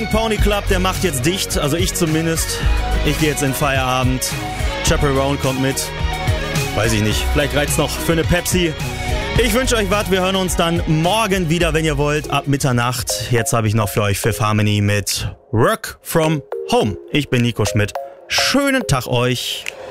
King Pony Club, der macht jetzt dicht, also ich zumindest. Ich gehe jetzt in Feierabend. Chaperone kommt mit. Weiß ich nicht, vielleicht reicht's noch für eine Pepsi. Ich wünsche euch was, wir hören uns dann morgen wieder, wenn ihr wollt, ab Mitternacht. Jetzt habe ich noch für euch Fifth Harmony mit Work From Home. Ich bin Nico Schmidt. Schönen Tag euch.